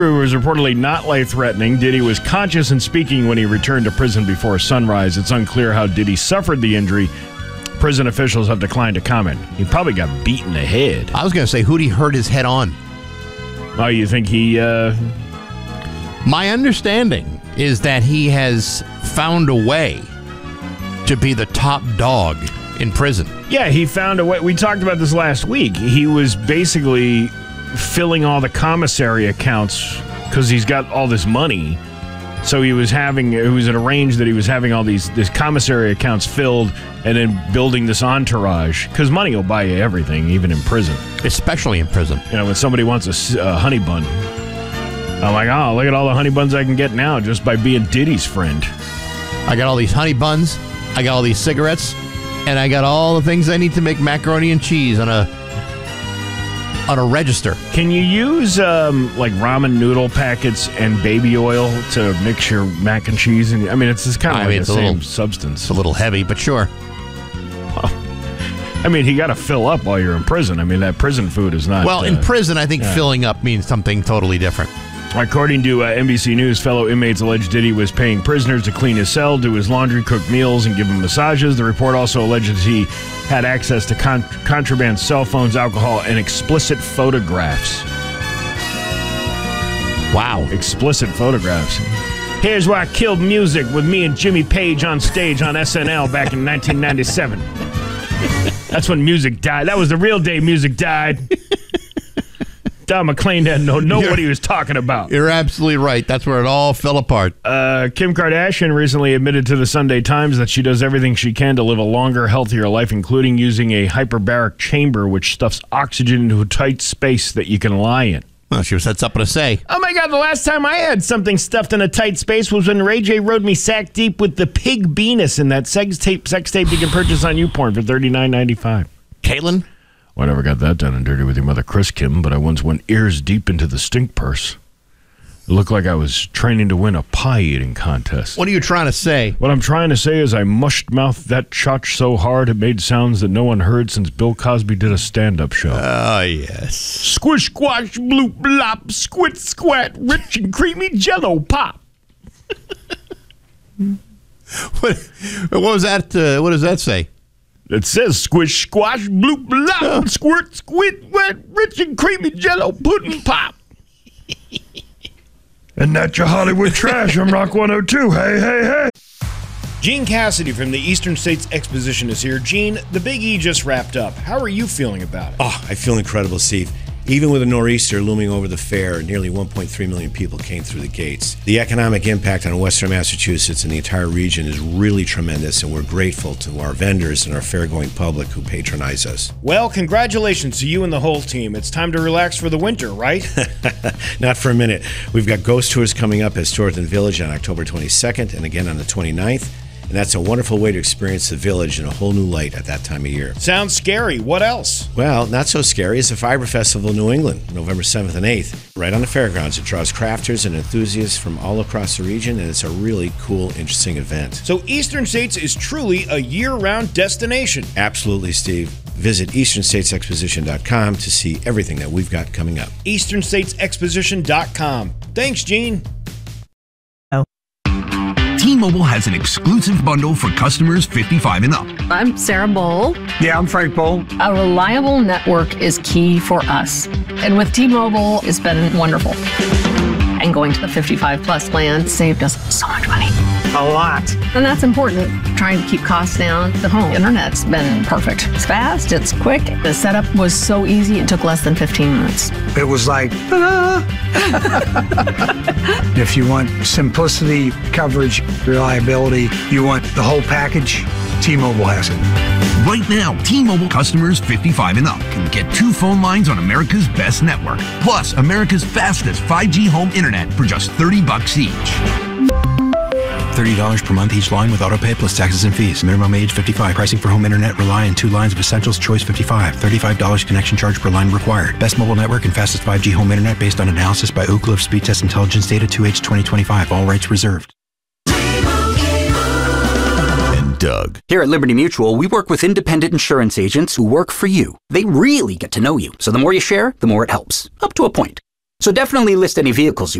was reportedly not life-threatening. Diddy was conscious and speaking when he returned to prison before sunrise. It's unclear how Diddy suffered the injury. Prison officials have declined to comment. He probably got beat in the head. I was going to say, who'd he hurt his head on? Oh, you think he... My understanding is that he has found a way to be the top dog in prison. Yeah, he found a way. We talked about this last week. He was basically filling all the commissary accounts because he's got all this money. So it was arranged that he was having all these commissary accounts filled and then building this entourage. Because money will buy you everything, even in prison. Especially in prison. You know, when somebody wants a honey bun, I'm like, oh, look at all the honey buns I can get now just by being Diddy's friend. I got all these honey buns, I got all these cigarettes, and I got all the things I need to make macaroni and cheese on a register. Can you use like ramen noodle packets and baby oil to mix your mac and cheese? And I mean, it's kind of the same substance. It's a little heavy, but sure. I mean, you got to fill up while you're in prison. I mean, that prison food is not... Well, in prison, I think filling up means something totally different. According to NBC News, fellow inmates alleged Diddy was paying prisoners to clean his cell, do his laundry, cook meals, and give him massages. The report also alleges he had access to contraband cell phones, alcohol, and explicit photographs. Wow. Explicit photographs. Here's where I killed music with me and Jimmy Page on stage on SNL back in 1997. That's when music died. That was the real day music died. Don McClain didn't know what he was talking about. You're absolutely right. That's where it all fell apart. Kim Kardashian recently admitted to the Sunday Times that she does everything she can to live a longer, healthier life, including using a hyperbaric chamber which stuffs oxygen into a tight space that you can lie in. Well, she had something to say. Oh my God, the last time I had something stuffed in a tight space was when Ray J rode me sack deep with the pig penis in that sex tape you can purchase on YouPorn for $39.95. Caitlin? Well, I never got that done and dirty with your mother, Chris Kim, but I once went ears deep into the stink purse. It looked like I was training to win a pie-eating contest. What are you trying to say? What I'm trying to say is I mushed-mouthed that chotch so hard it made sounds that no one heard since Bill Cosby did a stand-up show. Oh, yes. Squish, squash, bloop, blop, squit, squat, rich and creamy Jell-O pop. What was that? What does that say? It says squish, squash, bloop, blop, squirt, squid, wet, rich and creamy Jell-O pudding pop. And that's your Hollywood trash. I'm Rock 102. Hey, hey, hey. Gene Cassidy from the Eastern States Exposition is here. Gene, the Big E just wrapped up. How are you feeling about it? Oh, I feel incredible, Steve. Even with a nor'easter looming over the fair, nearly 1.3 million people came through the gates. The economic impact on Western Massachusetts and the entire region is really tremendous, and we're grateful to our vendors and our fair-going public who patronize us. Well, congratulations to you and the whole team. It's time to relax for the winter, right? Not for a minute. We've got ghost tours coming up at Storeton Village on October 22nd and again on the 29th. And that's a wonderful way to experience the village in a whole new light at that time of year. Sounds scary. What else? Well, not so scary. It's the Fiber Festival in New England, November 7th and 8th, right on the fairgrounds. It draws crafters and enthusiasts from all across the region, and it's a really cool, interesting event. So Eastern States is truly a year-round destination. Absolutely, Steve. Visit EasternStatesExposition.com to see everything that we've got coming up. EasternStatesExposition.com. Thanks, Gene. T-Mobile has an exclusive bundle for customers 55 and up. I'm Sarah Bowl. Yeah, I'm Frank Bowl. A reliable network is key for us. And with T-Mobile, it's been wonderful. And going to the 55 plus plan saved us so much money. A lot. And that's important, trying to keep costs down. The home internet's been perfect. It's fast, it's quick. The setup was so easy, it took less than 15 minutes. It was like, ta-da! If you want simplicity, coverage, reliability, you want the whole package, T-Mobile has it. Right now, T-Mobile customers 55 and up can get 2 phone lines on America's best network, plus America's fastest 5G home internet for just $30 each. $30 per month each line with autopay plus taxes and fees. Minimum age 55. Pricing for home internet rely on 2 lines of Essentials Choice 55. $35 connection charge per line required. Best mobile network and fastest 5G home internet based on analysis by Ookla of Speed Test Intelligence data 2H 2025. All rights reserved. And Doug. Here at Liberty Mutual, we work with independent insurance agents who work for you. They really get to know you. So the more you share, the more it helps. Up to a point. So definitely list any vehicles you